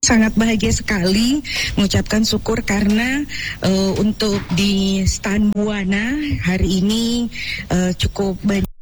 sangat bahagia sekali mengucapkan syukur karena untuk di Stan Buana hari ini cukup banyak